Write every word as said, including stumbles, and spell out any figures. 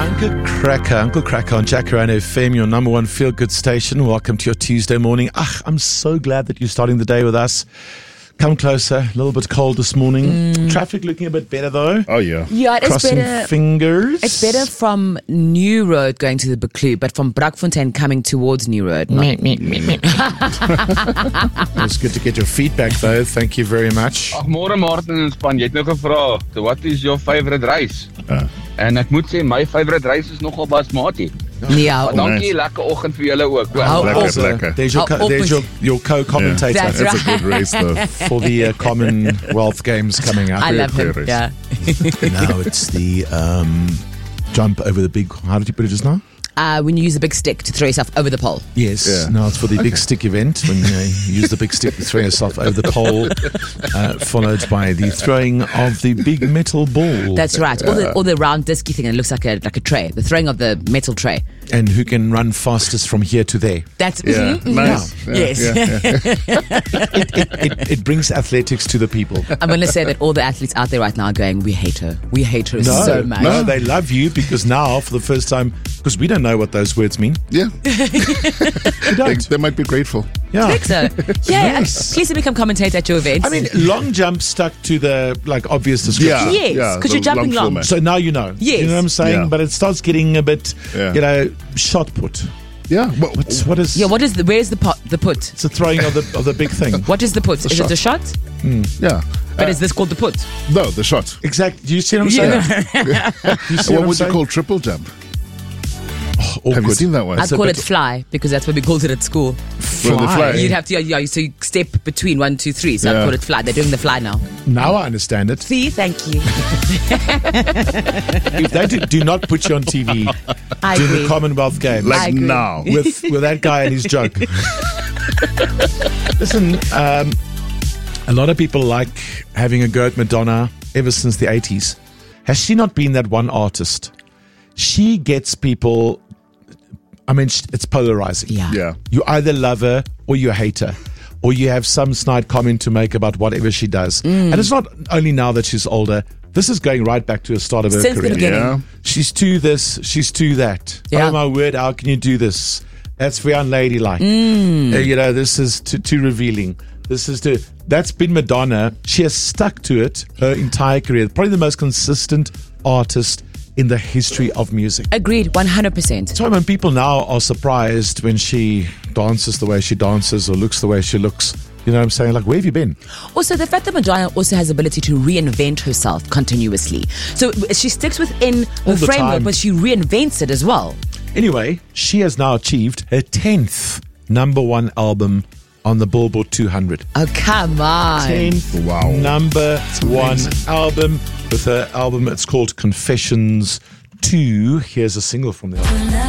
Uncle Cracker, Uncle Cracker on Jacaranda F M, your number one feel-good station. Welcome to your Tuesday morning. Ah, I'm so glad that you're starting the day with us. Come closer. A little bit cold this morning. Mm. Traffic looking a bit better though. Oh yeah. Yeah, it is Crossing better. fingers. It's better from New Road going to the Buccleuch, but from Brakfontein coming towards New Road. Not- It's good to get your feedback though. Thank you very much. Ag, môre Martin en span, jy het nou gevra, so what is your favorite reis? Uh. En ek moet sê, my favorite reis is nogal basmati. Ja, Maar dankie, nice. lekker oggend vir julle ook. hoor. Hou Lekker, op. Also, lekker. there's your, How co- there's your, open- your co-commentator That's That's right. a good race though. for the uh, Commonwealth Games coming up. I love him. Very Yeah. Now it's the um, jump over the big, how did you put it just now? Uh, when you use a big stick to throw yourself over the pole. Yes, Yeah. no, it's for the big stick event when uh, you use the big stick to throw yourself over the pole, uh, followed by the throwing of the big metal ball. That's right. Or the, or the round disky thing, and it looks like a like a tray. The throwing of the metal tray. And who can run fastest from here to there. That's Yeah, mhm, mhm. nice. Yeah, Yes. yeah, yeah. It, it brings athletics to the people. I'm going to say that all the athletes out there right now are going, we hate her. We hate her No, so much. no, they love you because now, for the first time, because we don't know what those words mean. Yeah. We They, don't. they might be grateful. Yeah. I think so. Yeah, Yes. please become commentator at your events. I mean, long jump stuck to the like obvious description. Yeah. Yes, yeah, 'cause you're the jumping long. format. So now you know. Yes. You know what I'm saying? Yeah. But it starts getting a bit, Yeah. you know, shot put. Yeah. Well, What's, what is? yeah, what is the, where's the pot, the put? It's the throwing of the of the big thing. What is the put? Is shot. it a shot? yeah. But Uh, is this called the put? no, the shot. Exactly. Do you see what I'm saying? Yeah. Do you see What I'm would you saying? call triple jump? Awkward. Have you seen that one? I'd It's a call bit- it fly because that's what we called it at school. Well, the fly. You'd have to, yeah, so you step between one, two, three. So I'd Yeah. call it fly. They're doing the fly now. Now I understand it. See, thank you. If they do, do not put you on T V I during the agree. Commonwealth Games Like I agree. now. with with that guy and his joke. Listen, um, a lot of people like having a go at Madonna ever since the eighties. Has she not been that one artist? She gets people. I mean, sh- it's polarizing. Yeah. Yeah. You either love her or you hate her, or you have some snide comment to make about whatever she does. Mm. And it's not only now that she's older. This is going right back to the start of her Since the career. beginning. Yeah. She's too this, she's too that. Yeah. Oh my word, how can you do this? That's very unladylike. Mm. Uh, you know, this is too, too revealing. This is too. That's been Madonna. She has stuck to it her entire career. Probably the most consistent artist in the history of music. Agreed, one hundred percent. So when people now are surprised when she dances the way she dances or looks the way she looks, you know what I'm saying? Like, where have you been? Also, the fact that Madonna also has the ability to reinvent herself continuously. So she sticks within All the the framework, time. but she reinvents it as well. Anyway, she has now achieved her tenth number one album on the Billboard two hundred. Oh, come on. tenth Wow. number one amazing. album with her album. It's called Confessions two. Here's a single from the album.